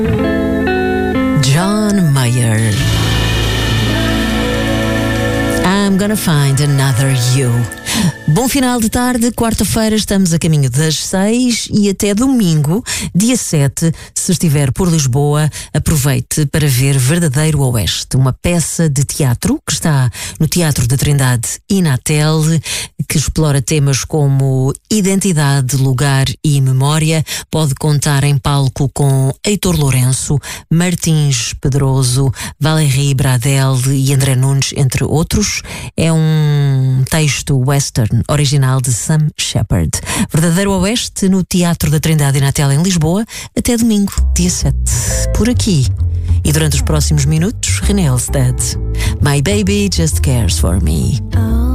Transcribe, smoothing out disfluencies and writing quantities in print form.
John Mayer. I'm gonna find another you. Bom final de tarde, quarta-feira, estamos a caminho das 6 e até domingo, dia 7, se estiver por Lisboa, aproveite para ver Verdadeiro Oeste, uma peça de teatro que está no Teatro da Trindade Inatel, que explora temas como identidade, lugar e memória. Pode contar em palco com Heitor Lourenço, Martins Pedroso, Valérie Bradel e André Nunes, entre outros. É um texto western original de Sam Shepard. Verdadeiro Oeste no Teatro da Trindade Inatel em Lisboa, até domingo, dia 7. Por aqui. E durante os próximos minutos, René Elstead. My baby just cares for me.